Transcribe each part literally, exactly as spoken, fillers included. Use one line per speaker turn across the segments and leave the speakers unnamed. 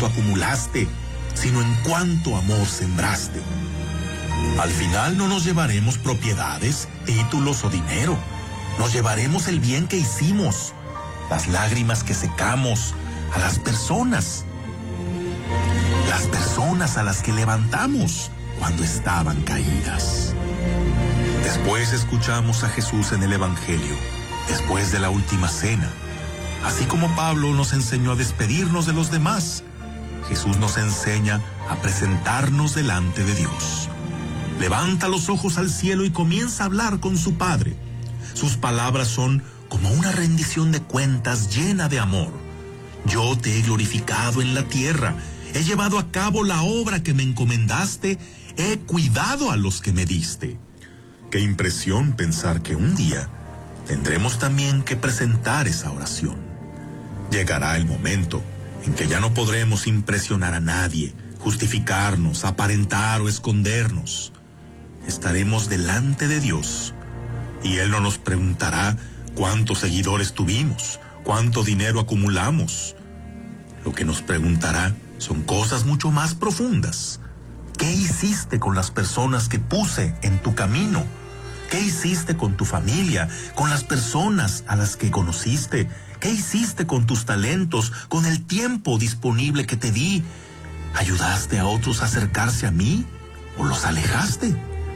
acumulaste, sino en cuánto amor sembraste. Al final no nos llevaremos propiedades, títulos o dinero. Nos llevaremos el bien que hicimos, las lágrimas que secamos, a las personas. Las personas a las que levantamos cuando estaban caídas. Después escuchamos a Jesús en el Evangelio, después de la última cena. Así como Pablo nos enseñó a despedirnos de los demás, Jesús nos enseña a presentarnos delante de Dios. Levanta los ojos al cielo y comienza a hablar con su Padre. Sus palabras son como una rendición de cuentas llena de amor. Yo te he glorificado en la tierra, he llevado a cabo la obra que me encomendaste, he cuidado a los que me diste. Qué impresión pensar que un día tendremos también que presentar esa oración. Llegará el momento en que ya no podremos impresionar a nadie, justificarnos, aparentar o escondernos. Estaremos delante de Dios y Él no nos preguntará cuántos seguidores tuvimos, cuánto dinero acumulamos. Lo que nos preguntará son cosas mucho más profundas. ¿Qué hiciste con las personas que puse en tu camino? ¿Qué hiciste con tu familia, con las personas a las que conociste? ¿Qué hiciste con tus talentos, con el tiempo disponible que te di? ¿Ayudaste a otros a acercarse a mí o los alejaste?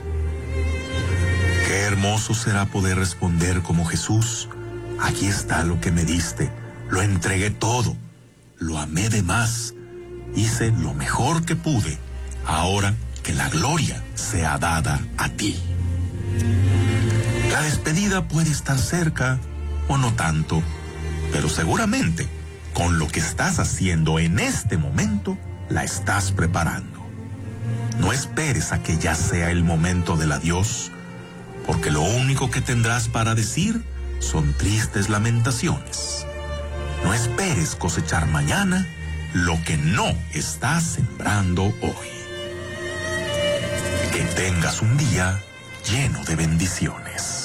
Qué hermoso será poder responder como Jesús. Aquí está lo que me diste, lo entregué todo, lo amé de más, hice lo mejor que pude, ahora que la gloria sea dada a ti. La despedida puede estar cerca o no tanto, pero seguramente con lo que estás haciendo en este momento, la estás preparando. No esperes a que ya sea el momento del adiós, porque lo único que tendrás para decir son tristes lamentaciones. No esperes cosechar mañana lo que no estás sembrando hoy. Que tengas un día lleno de bendiciones.